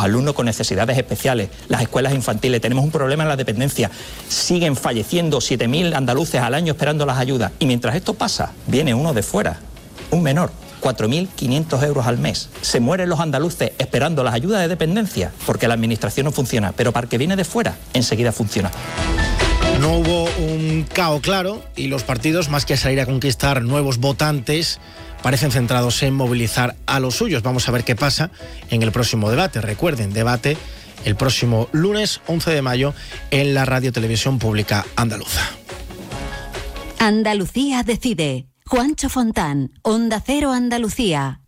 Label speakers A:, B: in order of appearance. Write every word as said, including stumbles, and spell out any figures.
A: los alumnos con necesidades especiales, las escuelas infantiles. Tenemos un problema en la dependencia. Siguen falleciendo siete mil andaluces al año esperando las ayudas. Y mientras esto pasa, viene uno de fuera, un menor, cuatro mil quinientos euros al mes. Se mueren los andaluces esperando las ayudas de dependencia porque la administración no funciona, pero para el que viene de fuera, enseguida funciona.
B: No hubo un cao claro y los partidos, más que salir a conquistar nuevos votantes, parecen centrados en movilizar a los suyos. Vamos a ver qué pasa en el próximo debate. Recuerden, debate el próximo lunes once de mayo en la Radio Televisión Pública Andaluza.
C: Andalucía decide. Juancho Fontán, Onda Cero Andalucía.